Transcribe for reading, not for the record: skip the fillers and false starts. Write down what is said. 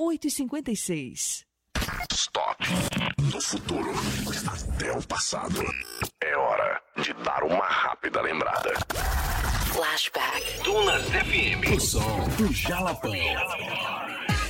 8h56. Stop. No futuro está até o passado. É hora de dar uma rápida lembrada. Flashback. Dunas FM. O som do Jalapão.